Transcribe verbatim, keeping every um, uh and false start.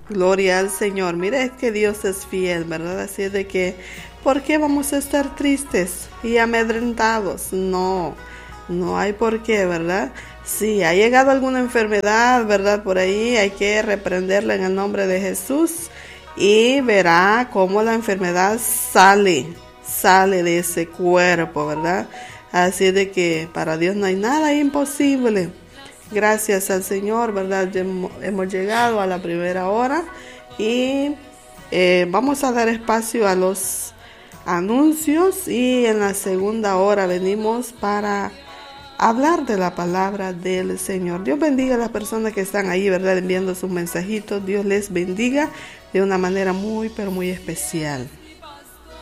Gloria al Señor. Mire, es que Dios es fiel, ¿verdad? Así es de que, ¿por qué vamos a estar tristes y amedrentados? No, no hay por qué, ¿verdad? Si ha llegado alguna enfermedad, ¿verdad? Por ahí hay que reprenderla en el nombre de Jesús y verá cómo la enfermedad sale, sale de ese cuerpo, ¿verdad? Así es de que para Dios no hay nada imposible. Gracias al Señor, ¿verdad? Hemos llegado a la primera hora y eh, vamos a dar espacio a los anuncios y en la segunda hora venimos para hablar de la palabra del Señor. Dios bendiga a las personas que están ahí, ¿verdad? Enviando sus mensajitos. Dios les bendiga de una manera muy, pero muy especial.